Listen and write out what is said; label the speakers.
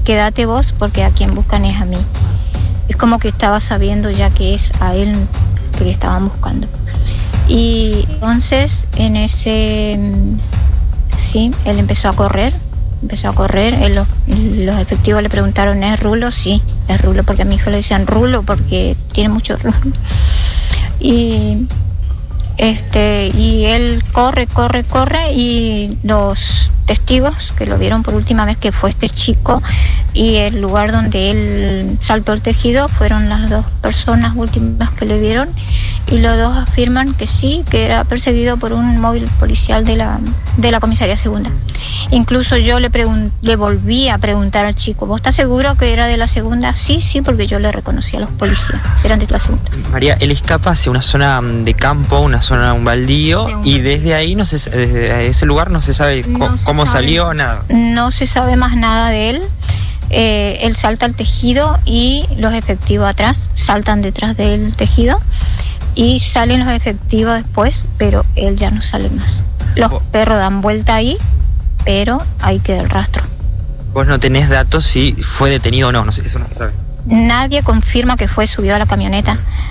Speaker 1: quédate vos porque a quien buscan es a mí. Es como que estaba sabiendo ya que es a él que le estaban buscando. Y entonces en ese, sí, él empezó a correr, los efectivos le preguntaron, ¿es Rulo? Sí, es Rulo, porque a mi hijo le decían Rulo porque tiene mucho rulo. Y él corre y los testigos que lo vieron por última vez, que fue este chico, y el lugar donde él saltó el tejido, fueron las dos personas últimas que le vieron, y los dos afirman que sí, que era perseguido por un móvil policial de la comisaría segunda. Incluso yo le volví a preguntar al chico, ¿vos estás seguro que era de la segunda? Sí, porque yo le reconocí a los policías, eran de la segunda.
Speaker 2: María, él escapa hacia una zona de campo, un baldío, y desde ahí, desde ese lugar no se sabe cómo salió, nada.
Speaker 1: No se sabe más nada de él. Él salta al tejido y los efectivos atrás saltan detrás del tejido y salen los efectivos después, pero él ya no sale más. Los perros dan vuelta ahí, pero ahí queda el rastro.
Speaker 2: ¿Vos no tenés datos si fue detenido o no? No sé, eso no se sabe.
Speaker 1: Nadie confirma que fue subido a la camioneta.